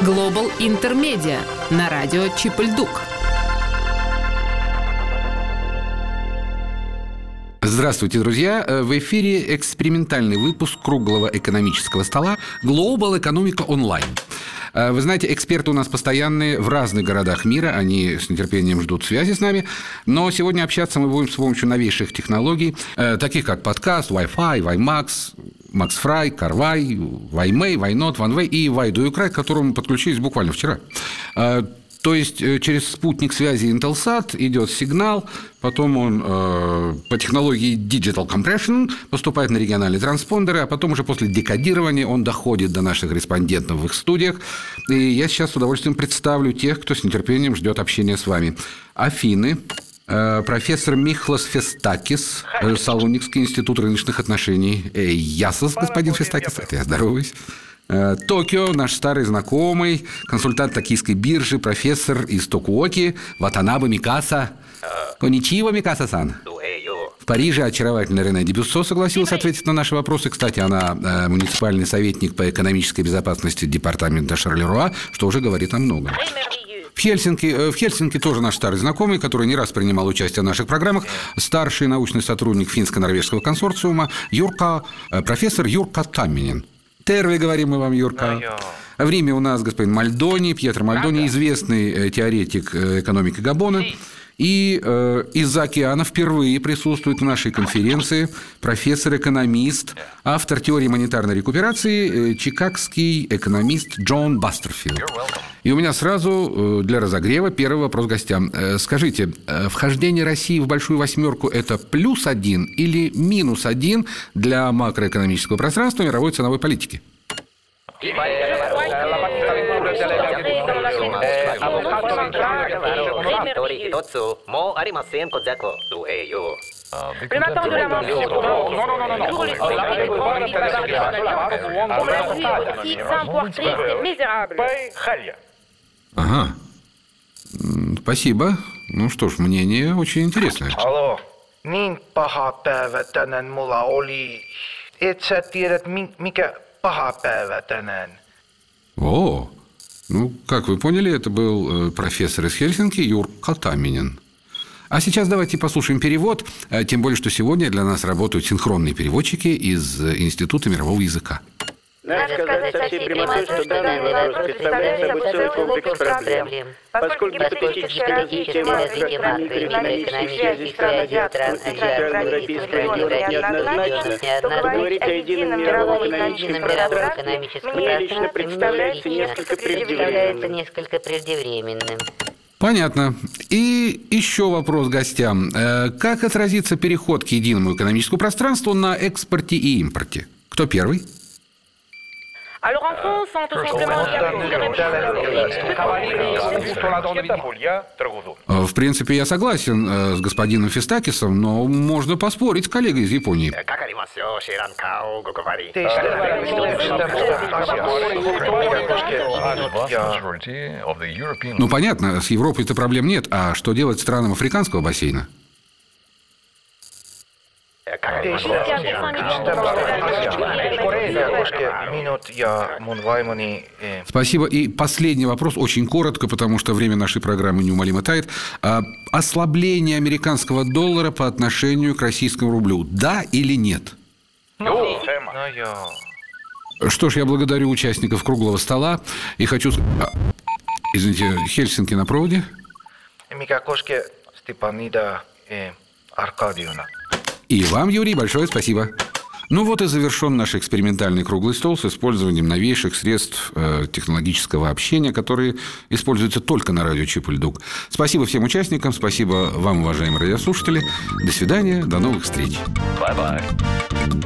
Global Intermedia на радио Чип-Льдук. Здравствуйте, друзья! В эфире экспериментальный выпуск круглого экономического стола Global Economica Online. Вы знаете, эксперты у нас постоянные в разных городах мира, они с нетерпением ждут связи с нами, но сегодня общаться мы будем с помощью новейших технологий, таких как подкаст, Wi-Fi, WiMAX, MaxFry, CarWi, WiMay, WiNote, OneWay и WiDoUcry, к которому мы подключились буквально вчера. То есть через спутник связи Intelsat идет сигнал, потом он по технологии Digital Compression поступает на региональные транспондеры, а потом уже после декодирования он доходит до наших корреспондентов в их студиях. И я сейчас с удовольствием представлю тех, кто с нетерпением ждет общения с вами. Афины, профессор Михлос Фестакис, Салоникский институт рыночных отношений. Ясос, господин Фестакис, это я здороваюсь. Токио, наш старый знакомый, консультант токийской биржи, профессор из Токуоки, Ватанабе Микаса. Коничиво, Микаса-сан. В Париже очаровательная Рене Дебюссо согласилась ответить на наши вопросы. Кстати, она муниципальный советник по экономической безопасности департамента Шарлеруа, что уже говорит о многом. В Хельсинки тоже наш старый знакомый, который не раз принимал участие в наших программах, старший научный сотрудник финско-норвежского консорциума профессор Юрка Тамминен. Терви, говорим мы вам, Юрка. В Риме у нас господин Мальдони, Пьетро Мальдони, известный теоретик экономики Габона. И из-за океана впервые присутствует в нашей конференции профессор-экономист, автор теории монетарной рекуперации, чикагский экономист Джон Бастерфилд. И у меня сразу для разогрева первый вопрос гостям. Скажите, вхождение России в Большую Восьмерку – это +1 или -1 для макроэкономического пространства мировой ценовой политики? Ага. Спасибо. Ну что ж, мнение очень интересное. Алло, niin paha päivä tänään mulla oli. Et sä tiedät, mikä paha päivä tänään? О, ну, как вы поняли, это был профессор из Хельсинки Юрка Тамминен. А сейчас давайте послушаем перевод, тем более, что сегодня для нас работают синхронные переводчики из Института мирового языка. Надо сказать со всей прямотой, что данный вопрос представляет собой целый комплекс проблем. Поскольку гипотетическое развитие макроэкономических связей стран Азиатско-Центральноевропейского региона неоднозначно, то говорить о едином мировом экономическом пространстве мне лично представляется несколько преждевременным. Понятно. И еще вопрос гостям. Как отразится переход к единому экономическому пространству на экспорте и импорте? Кто первый? В принципе, я согласен с господином Фестакисом, но можно поспорить с коллегой из Японии. Ну, понятно, с Европой-то проблем нет. А что делать странам африканского бассейна? Спасибо. И последний вопрос, очень коротко, потому что время нашей программы неумолимо тает. Ослабление американского доллара по отношению к российскому рублю. Да или нет? Что ж, я благодарю участников круглого стола и хочу... Извините, Хельсинки на проводе? И вам, Юрий, большое спасибо. Ну вот и завершен наш экспериментальный круглый стол с использованием новейших средств технологического общения, которые используются только на радио Чип-Льдук. Спасибо всем участникам, спасибо вам, уважаемые радиослушатели. До свидания, до новых встреч. Bye-bye.